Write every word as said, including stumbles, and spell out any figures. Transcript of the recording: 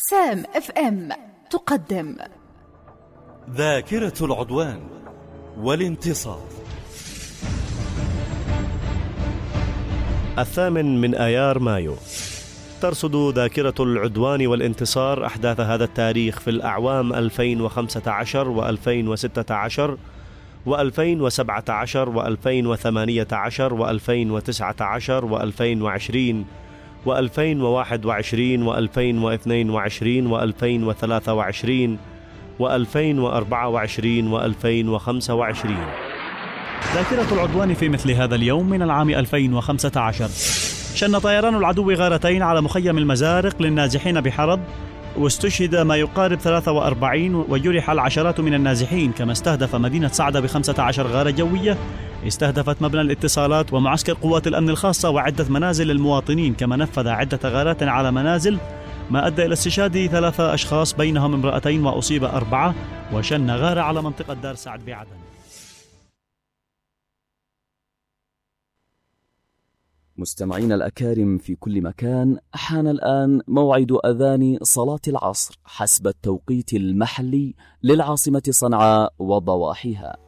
سام اف ام تقدم ذاكرة العدوان والانتصار. الثامن من آيار مايو. ترصد ذاكرة العدوان والانتصار أحداث هذا التاريخ في الأعوام ألفين وخمسة عشر وألفين وستة عشر وألفين وسبعة عشر وألفين وثمانية عشر وألفين وتسعة عشر وألفين وعشرين وألفين وواحد وعشرين وألفين واثنين وعشرين وألفين وثلاثة وعشرين وألفين وأربعة وعشرين وألفين وخمسة وعشرين. ذاكرة العدوان في مثل هذا اليوم من العام ألفين وخمسة عشر. شن طيران العدو غارتين على مخيم المزارق للنازحين بحرب، واستشهد ما يقارب ثلاثة وأربعين وجرح العشرات من النازحين، كما استهدف مدينة صعدة بخمسة عشر غارة جوية، استهدفت مبنى الاتصالات ومعسكر قوات الأمن الخاصة وعدة منازل للمواطنين، كما نفذ عدة غارات على منازل ما أدى إلى استشهاد ثلاثة أشخاص بينهم امرأتين وأصيب أربعة، وشن غارة على منطقة دار سعد بعدن. مستمعينا الأكارم في كل مكان، حان الآن موعد أذان صلاة العصر حسب التوقيت المحلي للعاصمة صنعاء وضواحيها.